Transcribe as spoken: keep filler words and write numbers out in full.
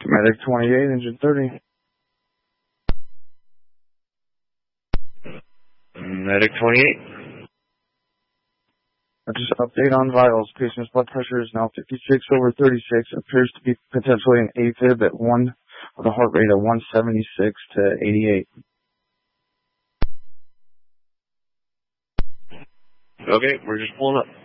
Medic twenty-eight, engine thirty. Medic twenty-eight. Just update on vitals. Patient's blood pressure is now fifty-six over thirty-six. Appears to be potentially an AFib at one, with a heart rate of one seventy-six to eighty-eight. Okay, we're just pulling up.